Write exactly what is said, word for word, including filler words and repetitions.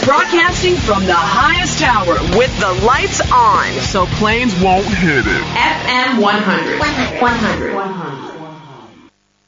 Broadcasting from the highest tower with the lights on, so planes won't hit it. F M one hundred. one hundred. one hundred.